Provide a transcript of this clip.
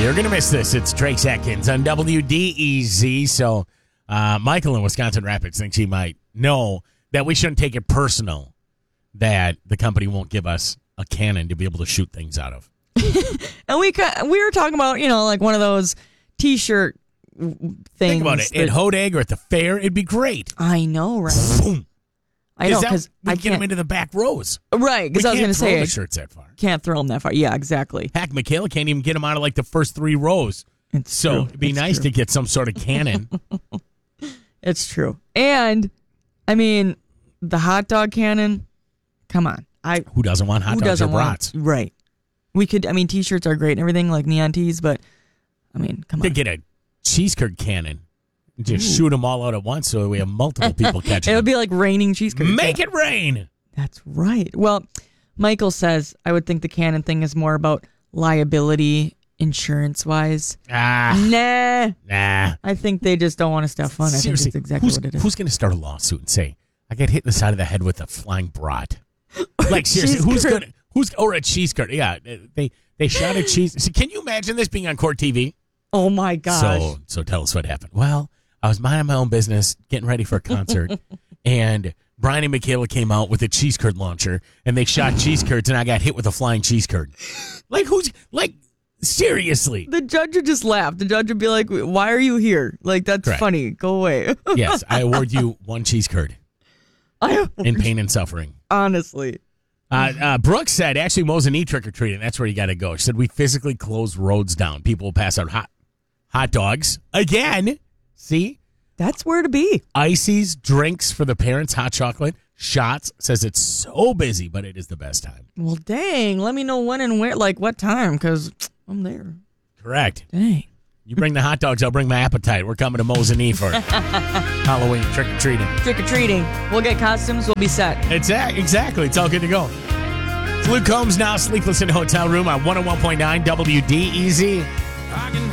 You're going to miss this. It's Trace Atkins on WDEZ. So Michael in Wisconsin Rapids thinks he might know that we shouldn't take it personal that the company won't give us a cannon to be able to shoot things out of. And we were talking about, like one of those T-shirt things. Think about it. At Hodag or at the fair, it'd be great. I know, right? Boom. I know, because I get them into the back rows. Right, because I was going to say, the shirts that far. Can't throw them that far. Yeah, exactly. Heck, Michaela can't even get them out of like the first 3 rows. It's true. It'd be nice to get some sort of cannon. It's true. And, I mean, the hot dog cannon, come on. Who doesn't want hot dogs or brats? Right. We could, T-shirts are great and everything, like neon tees, but, come on. To get a cheese curd cannon. Just shoot them all out at once so we have multiple people catching It would be like raining cheese curds. Make it rain. That's right. Well, Michael says, I would think the cannon thing is more about liability insurance-wise. Nah. I think they just don't want us to have fun. Seriously, I think that's exactly what it is. Who's going to start a lawsuit and say, I got hit in the side of the head with a flying brat? Like, seriously, or a cheese curd? Yeah, they shot a cheese. So can you imagine this being on court TV? Oh, my gosh. So tell us what happened. Well, I was minding my own business, getting ready for a concert, and Brian and Michaela came out with a cheese curd launcher, and they shot cheese curds, and I got hit with a flying cheese curd. Seriously. The judge would just laugh. The judge would be like, why are you here? Like, that's Correct. funny. Go away. Yes, I award you 1 cheese curd in pain and suffering. Honestly. Brooke said, actually, Mosinee trick-or-treating, that's where you got to go. She said, we physically close roads down. People will pass out hot dogs. Again. See? That's where to be. Ices, drinks for the parents, hot chocolate, shots. Says it's so busy, but it is the best time. Well, dang. Let me know when and where, like what time, because I'm there. Correct. Dang. You bring the hot dogs, I'll bring my appetite. We're coming to Mosinee for Halloween trick-or-treating. Trick-or-treating. We'll get costumes. We'll be set. Exactly. It's all good to go. It's Luke Combs now, Sleepless in a Hotel Room on 101.9 WDEZ.